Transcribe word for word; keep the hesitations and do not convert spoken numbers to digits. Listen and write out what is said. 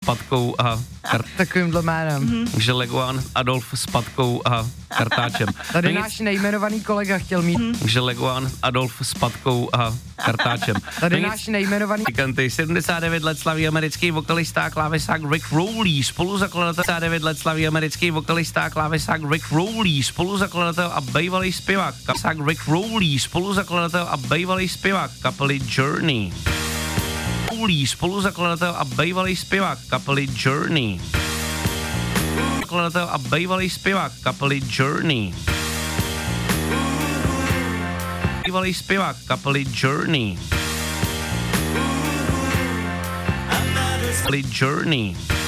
Patkou a kart... Takovýmhle jménem. Mm-hmm. Takže Leguán Adolf s Patkou a kartáčem. Tady To náš nic... nejmenovaný kolega chtěl mít. Mm-hmm. Takže Leguán Adolf s Patkou a kartáčem. Tady To náš nic... nejmenovaný... Kanty, sedmdesát devět let slaví americký vokalista a klávesák Rick Rowley, spoluzakladatel sedmdesát devět let slaví americký vokalista a klávesák Rick Rowley, spoluzakladatel a bývalý zpěvák. Klávesák Rick Rowley, spoluzakladatel a bývalý zpěvák kapely Journey. Rowley, spoluzakladatel a bývalý zpěvák kapely Journey. Zakladatel a bývalý zpěvák kapely Journey. Bývalý zpěvák kapely Journey. Journey.